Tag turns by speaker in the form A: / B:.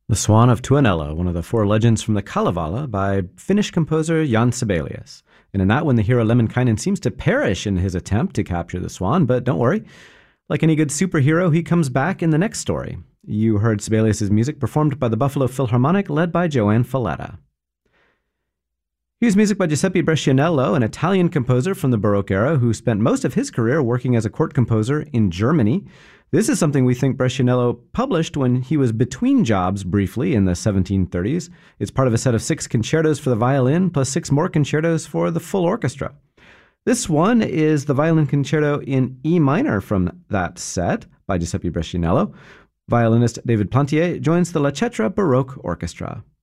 A: The Swan of Tuonela, one of the four legends from the Kalevala by Finnish composer Jan Sibelius. And in that one, the hero Lemminkainen seems to perish in his attempt to capture the swan, but don't worry. Like any good superhero, he comes back in the next story. You heard Sibelius' music performed by the Buffalo Philharmonic, led by Joanne Falletta. Here's music by Giuseppe Brescianello, an Italian composer from the Baroque era who spent most of his career working as a court composer in Germany. This is something we think Brescianello published when he was between jobs briefly in the 1730s. It's part of a set of 6 concertos for the violin, plus 6 more concertos for the full orchestra. This one is the violin concerto in E minor from that set by Giuseppe Brescianello. Violinist David Plantier joins the La Cetra Baroque Orchestra.